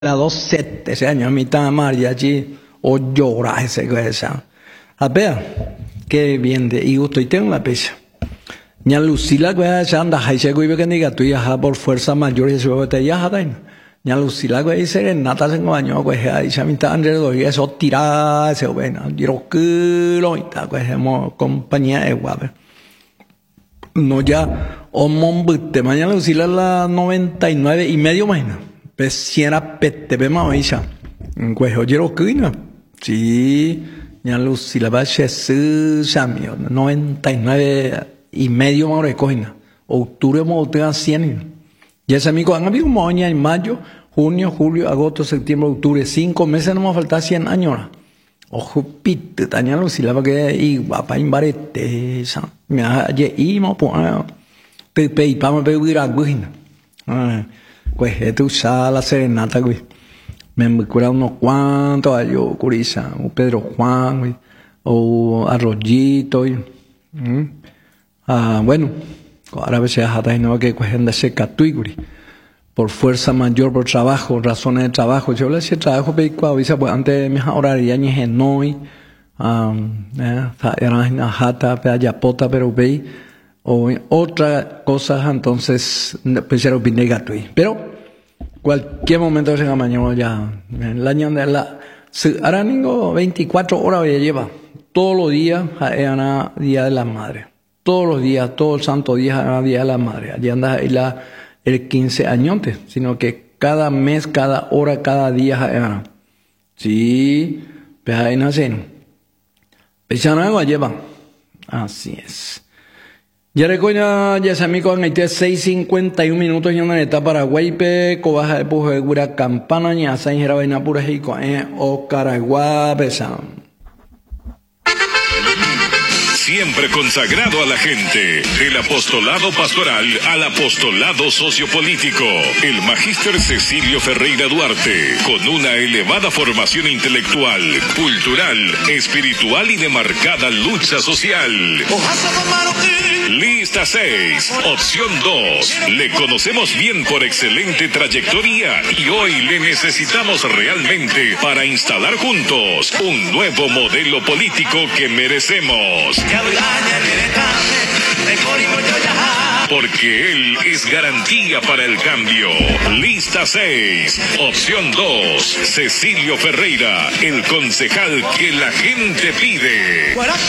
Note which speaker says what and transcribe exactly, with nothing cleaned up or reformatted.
Speaker 1: era dos sette ese año, a mitad de mariachi, o llora ese cosa. A ver, qué bien de, y gusto, y tengo la pesa. Ña Lucila, que ya anda, hay que que diga, tú ya por fuerza mayor, y eso te ya está. Ña Lucila, que dice que nata se engañó, que ya dice a mitad de doy, eso tira, ese bueno, yo que lo está, que hemos compañía de guape. No ya, o mombute, mañana Lucila la noventa y nueve y medio mañana. Pues si era pete, ve más oísa. Pues oye lo que no. Sí, ya Lucila va a ser su samio, noventa y nueve y medio más de coina. Octubre mo tenga cien. Y ese amigo han habido moña en mayo, junio, julio, agosto, septiembre, octubre, cinco meses no me falta cien años. Ojo pite, taña Lucila va que y guapa imbarete, esa. Me ha y mo pues te pe pa me pe vira guina. Ah, pues esto usa la serenata, güey. Me me cura unos cuantos años, Curiza, o Pedro Juan, güey, o Arroyito, y, ¿Mm? ah, bueno, ahora a veces hasta no que cogen de ese catuguri por fuerza mayor, por trabajo, razones de trabajo. Yo le decía trabajo, pero cuando pues antes me ahora ya ni genoi, era una jata, pero yapota, pero veis, o otra cosa, entonces, pues era un negativo. Pero cualquier momento se mañana ya, el año de la, ahora ningo veinticuatro horas ya lleva, todos los días era Día de la Madre. Todos los días, todo el santo día era Día de la Madre. Allí anda la, el quince añote, sino que cada mes, cada hora, cada día era. Sí, pues ahí nacen. Pues ya no lleva. Así es. Ya recuerda, ya se amigo en este seis cincuenta y un minutos y una etapa Paraguay, pe, cobaja de puje, gura campana, ni asa injera vaina pura, jico, eh, o caragua, pesam.
Speaker 2: Siempre consagrado a la gente, del apostolado pastoral al apostolado sociopolítico, el magíster Cecilio Ferreira Duarte, con una elevada formación intelectual, cultural, espiritual y de marcada lucha social. Lista seis, opción dos. Le conocemos bien por excelente trayectoria y hoy le necesitamos realmente para instalar juntos un nuevo modelo político que merecemos. Porque él es garantía para el cambio. Lista seis, opción dos, Cecilio Ferreira, el concejal que la gente pide.